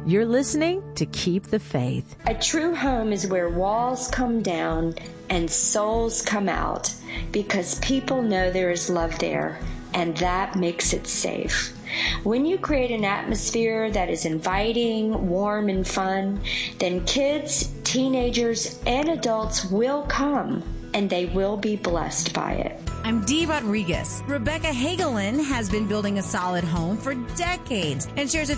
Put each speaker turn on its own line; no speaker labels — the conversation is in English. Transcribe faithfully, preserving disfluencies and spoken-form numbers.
You're listening to Keep the Faith.
A true home is where walls come down and souls come out because people know there is love there, and that makes it safe. When you create an atmosphere that is inviting, warm, and fun, then kids, teenagers, and adults will come, and they will be blessed by it.
I'm Dee Rodriguez. Rebecca Hagelin has been building a solid home for decades and shares a